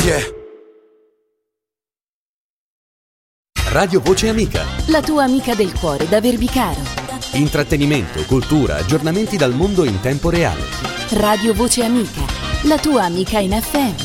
Yeah. Radio Voce Amica. La tua amica del cuore da Verbicaro. Intrattenimento, cultura, aggiornamenti dal mondo in tempo reale. Radio Voce Amica. La tua amica in FM.